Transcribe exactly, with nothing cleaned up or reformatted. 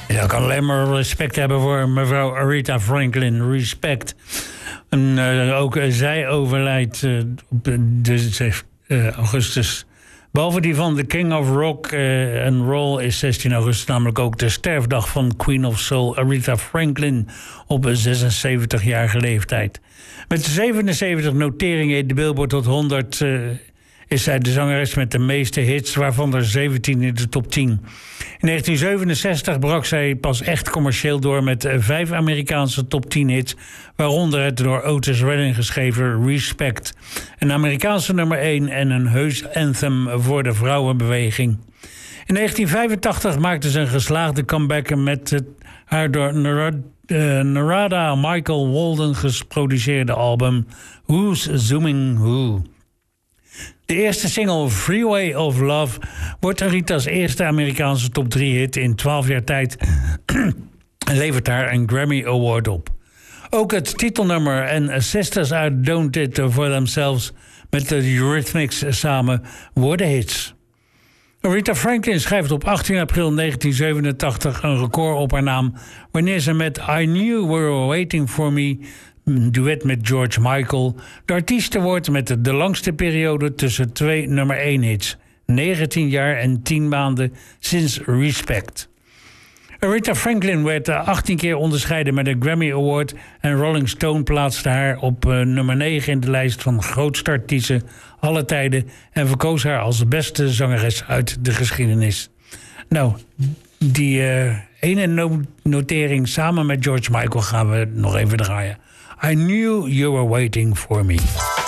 Ja, ik kan alleen maar respect hebben voor mevrouw Aretha Franklin. Respect. En uh, ook zij overlijdt uh, op de, uh, augustus. Behalve die van The King of Rock uh, and Roll is zestien augustus namelijk ook de sterfdag van Queen of Soul Aretha Franklin op een zesenzeventigjarige leeftijd. Met zevenenzeventig noteringen in de Billboard Hot honderd uh, is zij de zangeres met de meeste hits, waarvan er zeventien in de top tien. In negentien zevenenzestig brak zij pas echt commercieel door met vijf Amerikaanse top tien hits, waaronder het door Otis Redding geschreven Respect, een Amerikaanse nummer één en een heus anthem voor de vrouwenbeweging. In negentien vijfentachtig maakte ze een geslaagde comeback met het haar door Narada, uh, Narada Michael Walden geproduceerde album Who's Zooming Who. De eerste single Freeway of Love wordt Rita's eerste Amerikaanse top drie hit in twaalf jaar tijd en levert haar een Grammy Award op. Ook het titelnummer en Sisters Are Don't It For Themselves met de Eurythmics samen worden hits. Aretha Franklin schrijft op achttien april negentien zevenentachtig een record op haar naam wanneer ze met I Knew You Were Waiting For Me, een duet met George Michael, de artieste wordt met de langste periode tussen twee nummer één hits. negentien jaar en tien maanden sinds Respect. Aretha Franklin werd achttien keer onderscheiden met een Grammy Award en Rolling Stone plaatste haar op uh, nummer negen in de lijst van grootste artiesten alle tijden en verkoos haar als de beste zangeres uit de geschiedenis. Nou, die uh, ene no- notering samen met George Michael gaan we nog even draaien. I Knew You Were Waiting For Me.